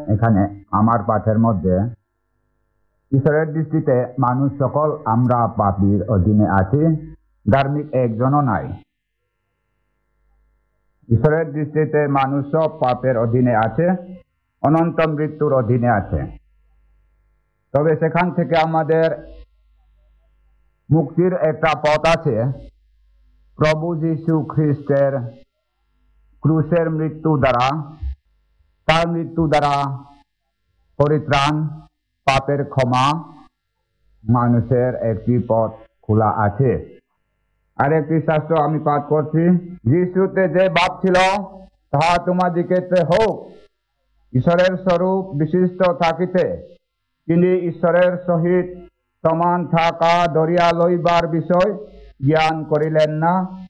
এখানে আমার পাঠের মধ্যে ঈশ্বরের দৃষ্টিতে মানুষ সকল আমরা পাপীর অধীনে আছি, ধার্মিক একজনও নাই। ঈশ্বরের দৃষ্টিতে মানুষ সব পাপের অধীনে আছে, অনন্ত মৃত্যুর অধীনে আছে। তবে সেখান থেকে আমাদের মুক্তির একটা পথ আছে। প্রভু যীশু খ্রিস্টের ক্রুশের মৃত্যু দ্বারা, তার মৃত্যু দ্বারা পরিত্রাণ, পাপের ক্ষমা, মানুষের একটি পথ খোলা আছে। আর একটি শাস্ত্র আমি পাঠ করছি। যিশুতে যে ভাব ছিল তাহা তোমাদিগতে হোক। ঈশ্বরের স্বরূপ বিশিষ্ট থাকিতে তিনি ঈশ্বরের সহিত সমান থাকা ধরিয়া লইবার বিষয় জ্ঞান করিলেন না,